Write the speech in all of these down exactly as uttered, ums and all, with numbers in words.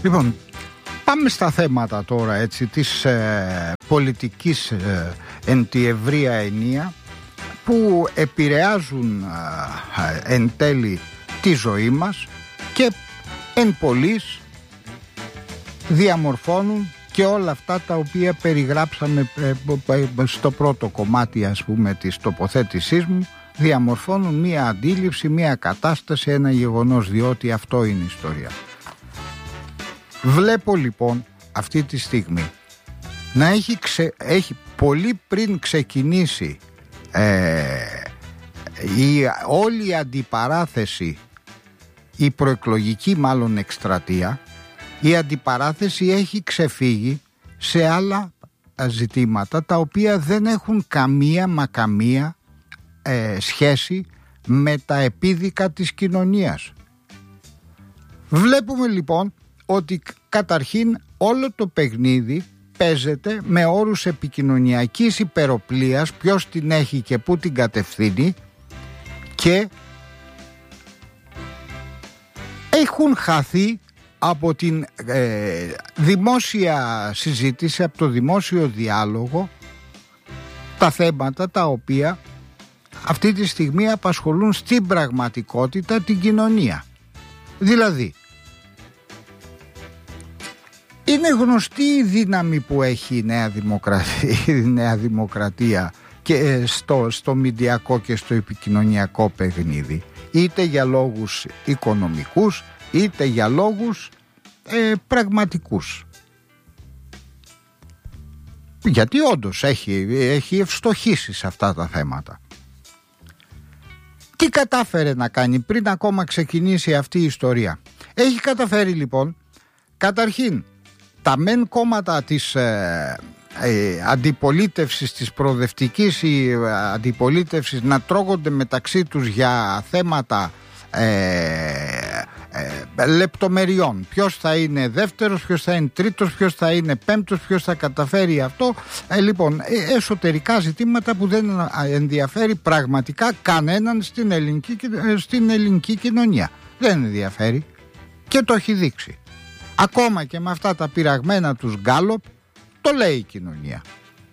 Λοιπόν, πάμε στα θέματα τώρα, έτσι, της ε, πολιτικής ε, εν τη ευρεία ενία, που επηρεάζουν ε, εν τέλει τη ζωή μας και εν πολλοίς διαμορφώνουν και όλα αυτά τα οποία περιγράψαμε ε, στο πρώτο κομμάτι, ας πούμε, της τοποθέτησής μου. Διαμορφώνουν μία αντίληψη, μία κατάσταση, ένα γεγονός, διότι αυτό είναι η ιστορία. Βλέπω λοιπόν αυτή τη στιγμή να έχει, ξε... έχει πολύ πριν ξεκινήσει ε, η... όλη η αντιπαράθεση, η προεκλογική μάλλον εκστρατεία, η αντιπαράθεση έχει ξεφύγει σε άλλα ζητήματα τα οποία δεν έχουν καμία μα καμία ε, σχέση με τα επίδικα της κοινωνίας. Βλέπουμε λοιπόν ότι καταρχήν όλο το παιχνίδι παίζεται με όρους επικοινωνιακής υπεροπλίας, ποιος την έχει και πού την κατευθύνει, και έχουν χαθεί από την ε, δημόσια συζήτηση, από το δημόσιο διάλογο, τα θέματα τα οποία αυτή τη στιγμή απασχολούν στην πραγματικότητα την κοινωνία. Δηλαδή, είναι γνωστή η δύναμη που έχει η Νέα Δημοκρατία, η Νέα Δημοκρατία και στο, στο μηντιακό και στο επικοινωνιακό παιχνίδι, είτε για λόγους οικονομικούς είτε για λόγους ε, πραγματικούς. Γιατί όντως έχει, έχει ευστοχήσει σε αυτά τα θέματα. Τι κατάφερε να κάνει πριν ακόμα ξεκινήσει αυτή η ιστορία? Έχει καταφέρει λοιπόν καταρχήν τα μεν κόμματα της ε, ε, αντιπολίτευσης, της προοδευτικής ή ε, αντιπολίτευσης, να τρώγονται μεταξύ τους για θέματα ε, ε, λεπτομεριών. Ποιος θα είναι δεύτερος, ποιος θα είναι τρίτος, ποιος θα είναι πέμπτος, ποιος θα καταφέρει αυτό. Ε, λοιπόν, ε, εσωτερικά ζητήματα που δεν ενδιαφέρει πραγματικά κανέναν στην ελληνική, στην ελληνική κοινωνία. Δεν ενδιαφέρει και το έχει δείξει. Ακόμα και με αυτά τα πειραγμένα τους Γκάλοπ, το λέει η κοινωνία.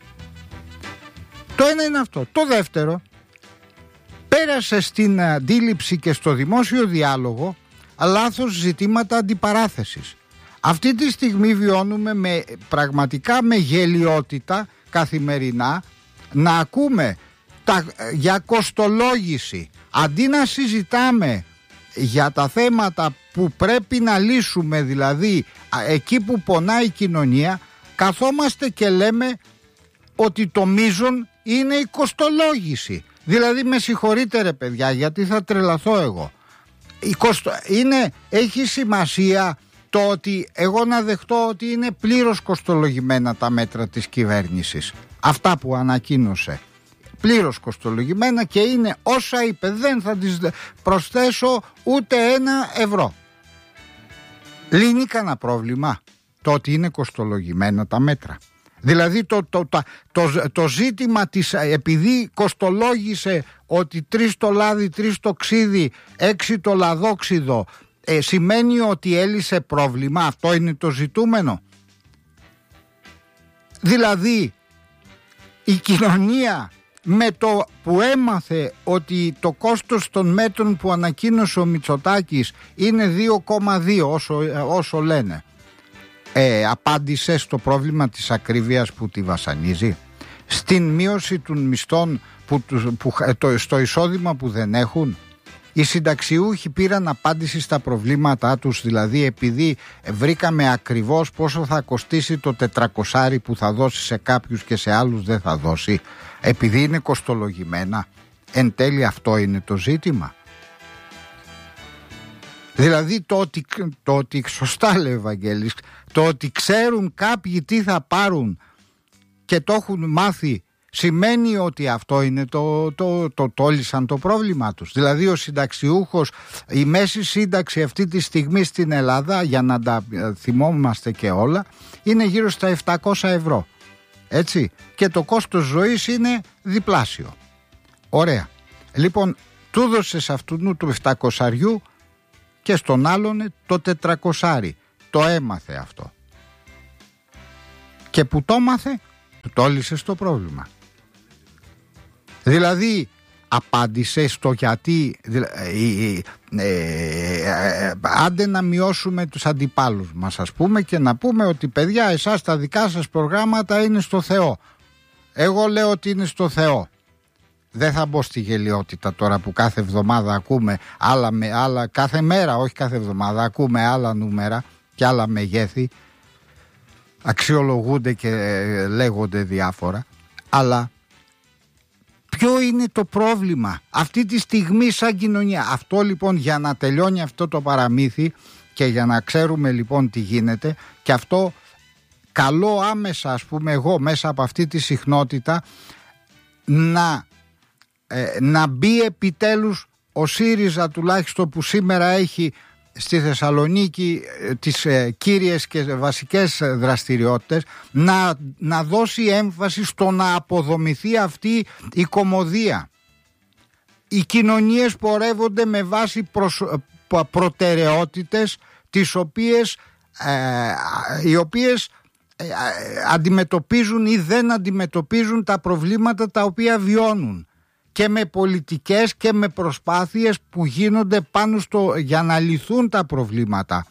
Το ένα είναι αυτό. Το δεύτερο, πέρασε στην αντίληψη και στο δημόσιο διάλογο λάθος ζητήματα αντιπαράθεσης. Αυτή τη στιγμή βιώνουμε με, πραγματικά με γελιότητα καθημερινά να ακούμε τα, για κοστολόγηση. Αντί να συζητάμε για τα θέματα που πρέπει να λύσουμε, δηλαδή εκεί που πονάει η κοινωνία, καθόμαστε και λέμε ότι το μείζον είναι η κοστολόγηση. Δηλαδή, με συγχωρείτε ρε παιδιά, γιατί θα τρελαθώ εγώ. Η κοστο... είναι, έχει σημασία το ότι εγώ να δεχτώ ότι είναι πλήρως κοστολογημένα τα μέτρα της κυβέρνησης, αυτά που ανακοίνωσε, πλήρως κοστολογημένα, και είναι όσα είπε, δεν θα τις προσθέσω ούτε ένα ευρώ. Λύνει κανένα πρόβλημα το ότι είναι κοστολογημένα τα μέτρα? Δηλαδή το, το, το, το, το ζήτημα της, επειδή κοστολόγησε ότι τρεις το λάδι, τρεις το ξύδι, έξι το λαδόξιδο, ε, σημαίνει ότι έλυσε πρόβλημα? Αυτό είναι το ζητούμενο? Δηλαδή η κοινωνία, με το που έμαθε ότι το κόστος των μέτρων που ανακοίνωσε ο Μητσοτάκης είναι δύο κόμμα δύο, όσο, όσο λένε, ε, απάντησε στο πρόβλημα της ακρίβειας που τη βασανίζει, στην μείωση των μισθών που, που, το, στο εισόδημα που δεν έχουν? Οι συνταξιούχοι πήραν απάντηση στα προβλήματά τους? Δηλαδή, επειδή βρήκαμε ακριβώς πόσο θα κοστίσει το τετρακοσάρι που θα δώσει σε κάποιους και σε άλλους δεν θα δώσει, επειδή είναι κοστολογημένα? Εν τέλει αυτό είναι το ζήτημα. Δηλαδή το ότι, το ότι σωστά λέει ο Ευαγγέλης, το ότι ξέρουν κάποιοι τι θα πάρουν και το έχουν μάθει, σημαίνει ότι αυτό είναι το, το, το, το λύσαν το πρόβλημα τους. Δηλαδή ο συνταξιούχος, η μέση σύνταξη αυτή τη στιγμή στην Ελλάδα, για να τα θυμόμαστε και όλα, είναι γύρω στα επτακόσια ευρώ. Έτσι, και το κόστος ζωής είναι διπλάσιο. Ωραία. Λοιπόν, του δώσες αυτού του επτακόσιου και στον άλλον το τετρακόσια. το έμαθε αυτό. Και που το έμαθε, του το λύσε στο πρόβλημα. Δηλαδή απάντησε στο γιατί ε, ε, ε, άντε να μειώσουμε τους αντιπάλους μας, ας πούμε, και να πούμε ότι παιδιά, εσάς τα δικά σας προγράμματα είναι στο Θεό. Εγώ λέω ότι είναι στο Θεό. Δεν θα μπω στη γελιότητα τώρα που κάθε εβδομάδα ακούμε άλλα, με, άλλα κάθε μέρα, όχι κάθε εβδομάδα, ακούμε άλλα νούμερα και άλλα μεγέθη, αξιολογούνται και ε, λέγονται διάφορα, αλλά ποιο είναι το πρόβλημα αυτή τη στιγμή σαν κοινωνία? Αυτό λοιπόν, για να τελειώνει αυτό το παραμύθι και για να ξέρουμε λοιπόν τι γίνεται, και αυτό καλό άμεσα, ας πούμε, εγώ μέσα από αυτή τη συχνότητα να, ε, να μπει επιτέλους ο ΣΥΡΙΖΑ, τουλάχιστον που σήμερα έχει στη Θεσσαλονίκη ε, τις ε, κύριες και βασικές δραστηριότητες, να, να δώσει έμφαση στο να αποδομηθεί αυτή η κωμωδία. Οι κοινωνίες πορεύονται με βάση προσ, προ, προτεραιότητες τις οποίες, ε, οι οποίες ε, ε, αντιμετωπίζουν ή δεν αντιμετωπίζουν τα προβλήματα τα οποία βιώνουν, και με πολιτικές και με προσπάθειες που γίνονται πάνω στο, για να λυθούν τα προβλήματα.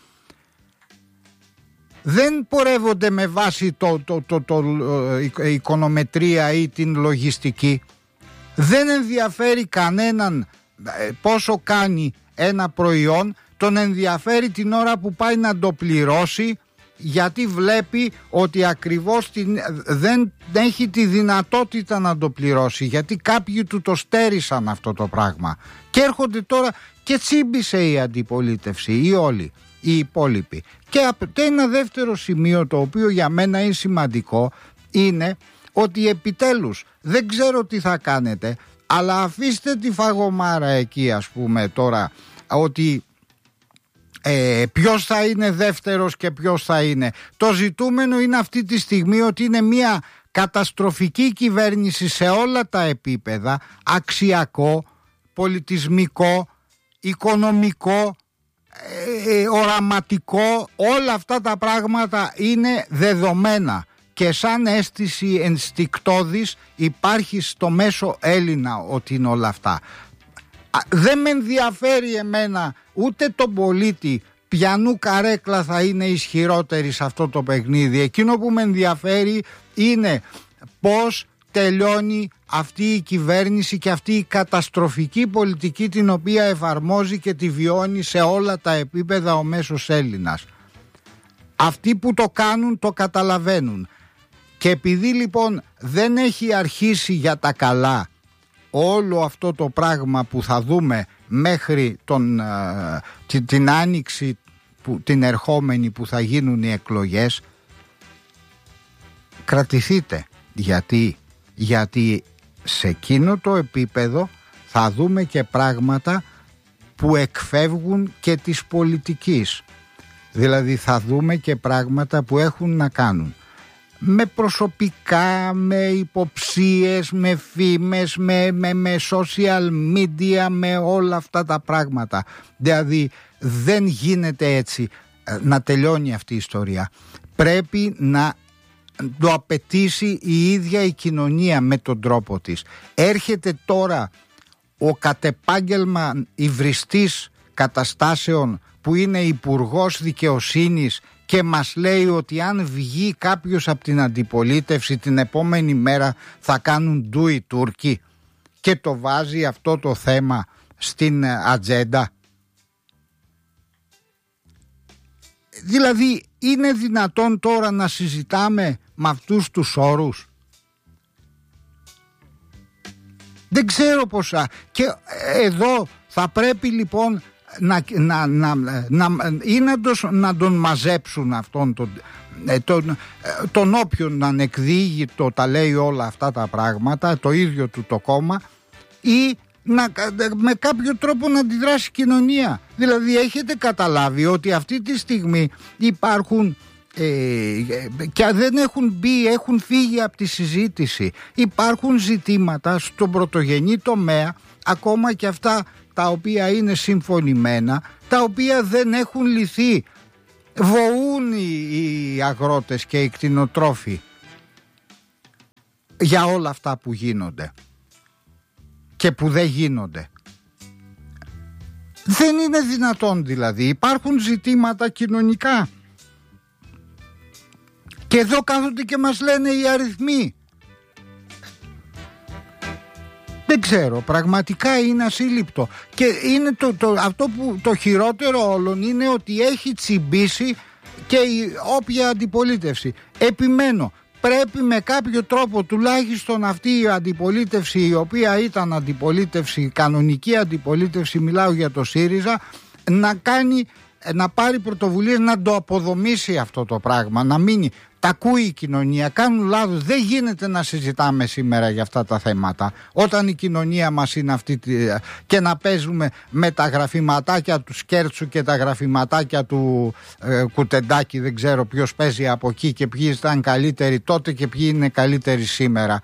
Δεν πορεύονται με βάση το, το, το, το, το η οικονομετρία ή την λογιστική. Δεν ενδιαφέρει κανέναν πόσο κάνει ένα προϊόν, τον ενδιαφέρει την ώρα που πάει να το πληρώσει, γιατί βλέπει ότι ακριβώς την, δεν έχει τη δυνατότητα να το πληρώσει, γιατί κάποιοι του το στέρισαν αυτό το πράγμα, και έρχονται τώρα και τσίμπησε η αντιπολίτευση ή όλοι οι υπόλοιποι. Και ένα δεύτερο σημείο το οποίο για μένα είναι σημαντικό είναι ότι επιτέλους, δεν ξέρω τι θα κάνετε, αλλά αφήστε τη φαγωμάρα εκεί, ας πούμε, τώρα, ότι Ε, ποιος θα είναι δεύτερος και ποιος θα είναι. Το ζητούμενο είναι αυτή τη στιγμή ότι είναι μια καταστροφική κυβέρνηση σε όλα τα επίπεδα, αξιακό, πολιτισμικό, οικονομικό, ε, οραματικό, όλα αυτά τα πράγματα είναι δεδομένα και σαν αίσθηση ενστικτώδης υπάρχει στο μέσο Έλληνα ότι είναι όλα αυτά. Δεν με ενδιαφέρει εμένα ούτε τον πολίτη ποιανού καρέκλα θα είναι ισχυρότερη σε αυτό το παιχνίδι. Εκείνο που με ενδιαφέρει είναι πώς τελειώνει αυτή η κυβέρνηση και αυτή η καταστροφική πολιτική την οποία εφαρμόζει και τη βιώνει σε όλα τα επίπεδα ο μέσος Έλληνας. Αυτοί που το κάνουν το καταλαβαίνουν. Και επειδή λοιπόν δεν έχει αρχίσει για τα καλά όλο αυτό το πράγμα που θα δούμε μέχρι τον, την, την άνοιξη που, την ερχόμενη που θα γίνουν οι εκλογές, κρατηθείτε. Γιατί, γιατί σε εκείνο το επίπεδο θα δούμε και πράγματα που εκφεύγουν και της πολιτικής. Δηλαδή θα δούμε και πράγματα που έχουν να κάνουν με προσωπικά, με υποψίες, με φήμες, με, με, με social media, με όλα αυτά τα πράγματα. Δηλαδή δεν γίνεται έτσι να τελειώνει αυτή η ιστορία. Πρέπει να το απαιτήσει η ίδια η κοινωνία με τον τρόπο της. Έρχεται τώρα ο κατ' επάγγελμα υβριστής καταστάσεων που είναι υπουργός δικαιοσύνης και μας λέει ότι αν βγει κάποιος από την αντιπολίτευση την επόμενη μέρα θα κάνουν ντου οι Τούρκοι, και το βάζει αυτό το θέμα στην ατζέντα. Δηλαδή είναι δυνατόν τώρα να συζητάμε με αυτούς τους όρους? Δεν ξέρω πόσα. Και εδώ θα πρέπει λοιπόν να, να, να, να, ή να, τον, να τον μαζέψουν αυτόν τον, τον, τον όποιον ανεκδίγει το τα λέει όλα αυτά τα πράγματα, το ίδιο του το κόμμα, ή να, με κάποιο τρόπο να αντιδράσει η κοινωνία. Δηλαδή έχετε καταλάβει ότι αυτή τη στιγμή υπάρχουν ε, και δεν έχουν μπει, έχουν φύγει από τη συζήτηση. Υπάρχουν ζητήματα στον πρωτογενή τομέα, ακόμα και αυτά τα οποία είναι συμφωνημένα, τα οποία δεν έχουν λυθεί. βοούν οι, οι αγρότες και οι κτηνοτρόφοι για όλα αυτά που γίνονται και που δεν γίνονται. Δεν είναι δυνατόν δηλαδή. Υπάρχουν ζητήματα κοινωνικά και εδώ κάθονται και μας λένε οι αριθμοί. Δεν ξέρω, πραγματικά είναι ασύλληπτο. Και είναι το, το, αυτό που το χειρότερο όλων είναι ότι έχει τσιμπήσει και η όποια αντιπολίτευση. Επιμένω, πρέπει με κάποιο τρόπο τουλάχιστον αυτή η αντιπολίτευση, η οποία ήταν αντιπολίτευση, κανονική αντιπολίτευση, μιλάω για το ΣΥΡΙΖΑ, να κάνει, να πάρει πρωτοβουλίες να το αποδομήσει αυτό το πράγμα, να μείνει. Τα ακούει η κοινωνία, κάνουν λάθος. Δεν γίνεται να συζητάμε σήμερα για αυτά τα θέματα όταν η κοινωνία μας είναι αυτή και να παίζουμε με τα γραφηματάκια του Σκέρτσου και τα γραφηματάκια του ε, Κουτεντάκη. Δεν ξέρω ποιος παίζει από εκεί και ποιοι ήταν καλύτεροι τότε και ποιοι είναι καλύτεροι σήμερα.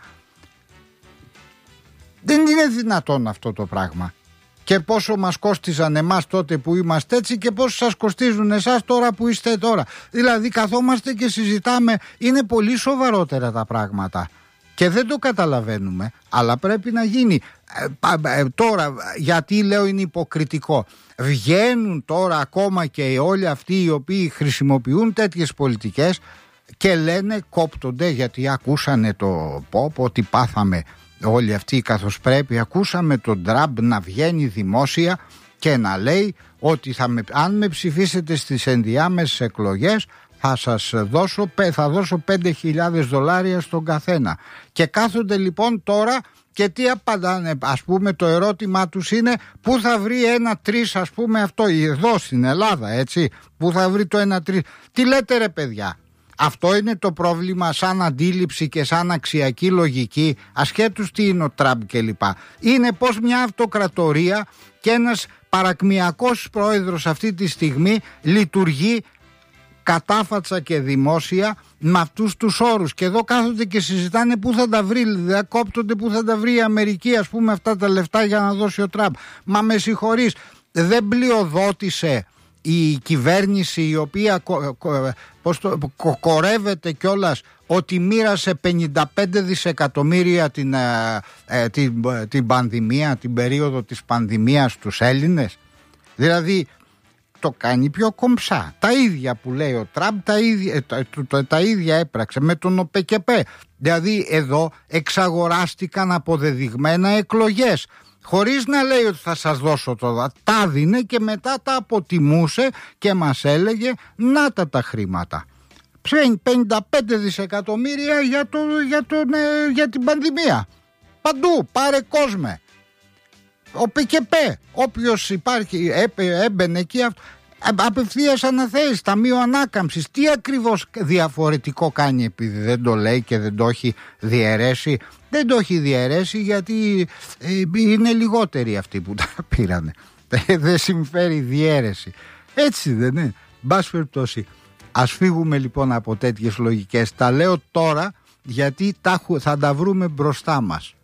Δεν είναι δυνατόν αυτό το πράγμα. Και πόσο μας κόστιζαν εμάς τότε που είμαστε έτσι και πόσο σας κοστίζουν εσάς τώρα που είστε τώρα. Δηλαδή καθόμαστε και συζητάμε, είναι πολύ σοβαρότερα τα πράγματα και δεν το καταλαβαίνουμε, αλλά πρέπει να γίνει. Ε, ε, τώρα γιατί λέω είναι υποκριτικό, βγαίνουν τώρα ακόμα και όλοι αυτοί οι οποίοι χρησιμοποιούν τέτοιες πολιτικές και λένε, κόπτονται γιατί ακούσανε το πόπο ότι πάθαμε όλοι αυτοί καθώς πρέπει. Ακούσαμε τον Τραμπ να βγαίνει δημόσια και να λέει ότι θα με, αν με ψηφίσετε στις ενδιάμεσες εκλογές θα σας δώσω, θα δώσω πέντε χιλιάδες δολάρια στον καθένα. Και κάθονται λοιπόν τώρα και τι απαντάνε, ας πούμε το ερώτημά τους είναι πού θα βρει ένα τρεις, ας πούμε αυτό εδώ στην Ελλάδα, έτσι, πού θα βρει το ένα τρεις. Τι λέτε ρε παιδιά? Αυτό είναι το πρόβλημα σαν αντίληψη και σαν αξιακή λογική, ασχέτως τι είναι ο Τραμπ κλπ. Είναι πως μια αυτοκρατορία και ένας παρακμιακός πρόεδρος αυτή τη στιγμή λειτουργεί κατάφατσα και δημόσια με αυτούς τους όρους. Και εδώ κάθονται και συζητάνε πού θα τα βρει, δηλαδή κόπτονται πού θα τα βρει η Αμερική, ας πούμε, αυτά τα λεφτά για να δώσει ο Τραμπ. Μα με συγχωρείς, δεν πλειοδότησε η κυβέρνηση η οποία κο, κο, πώς το, κο, κορεύεται κιόλας ότι μοίρασε πενήντα πέντε δισεκατομμύρια την, ε, την, την πανδημία, την περίοδο της πανδημίας στους Έλληνες? Δηλαδή το κάνει πιο κομψά. Τα ίδια που λέει ο Τραμπ, τα ίδια, τα, τα, τα ίδια έπραξε με τον ΟΠΕΚΕΠΕ. Δηλαδή εδώ εξαγοράστηκαν αποδεδειγμένα εκλογές, χωρίς να λέει ότι θα σας δώσω το, τα δίνε και μετά τα αποτιμούσε και μας έλεγε να τα τα χρήματα. πενήντα πέντε δισεκατομμύρια για, το, για, τον, ε, για την πανδημία. Παντού, πάρε κόσμε. Ο ΠΚΠ, όποιος υπάρχει, έμπαινε εκεί, απευθείας αναθέσεις, ταμείο ανάκαμψης. Τι ακριβώς διαφορετικό κάνει, επειδή δεν το λέει και δεν το έχει διαιρέσει? Δεν το έχει διαιρέσει γιατί ε, είναι λιγότεροι αυτοί που τα πήρανε. Δεν συμφέρει διαίρεση. Έτσι δεν είναι? Μπας περιπτώσει, ας φύγουμε λοιπόν από τέτοιες λογικές. Τα λέω τώρα γιατί τα, θα τα βρούμε μπροστά μας.